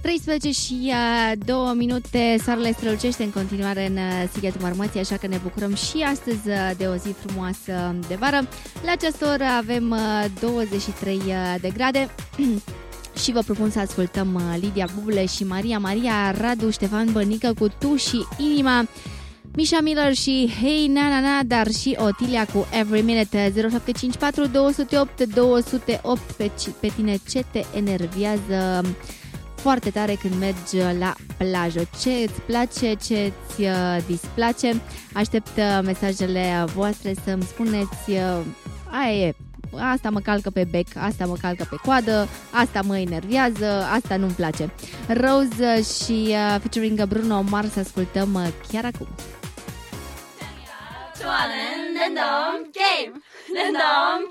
13 și 2 minute, soarele strălucește în continuare în Sighetul Marmății, așa că ne bucurăm și astăzi de o zi frumoasă de vară. La această oră avem 23 de grade și vă propun să ascultăm Lidia Bubule și Maria, Radu, Ștefan Bănică cu Tu și Inima, Misha Miller și Hey Na Na Na, dar și Otilia cu Every Minute. 0754 208 208. Pe tine ce te enervează foarte tare când mergi la plajă? Ce îți place, ce îți displace? Aștept mesajele voastre să-mi spuneți aia e, asta mă calcă pe bec, asta mă calcă pe coadă, asta mă enervează, asta nu-mi place. Rose și featuring Bruno Mars ascultăm chiar acum. 좋아하는 랜덤 게임! 랜덤